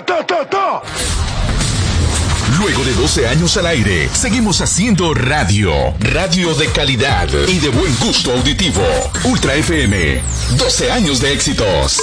Luego de 12 años al aire, seguimos haciendo radio. Radio de calidad y de buen gusto auditivo. Ultra FM, 12 años de éxitos.